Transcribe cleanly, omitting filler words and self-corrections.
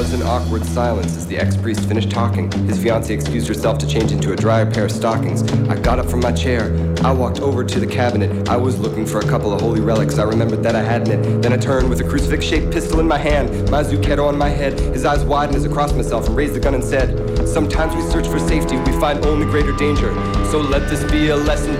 was an awkward silence as the ex-priest finished talking. His fiancée excused herself to change into a drier pair of stockings. I got up from my chair. I walked over to the cabinet. I was looking for a couple of holy relics I remembered that I had in it. Then I turned with a crucifix-shaped pistol in my hand, my zucchetto on my head. His eyes widened as I crossed myself and raised the gun and said, "Sometimes we search for safety, we find only greater danger. So let this be a lesson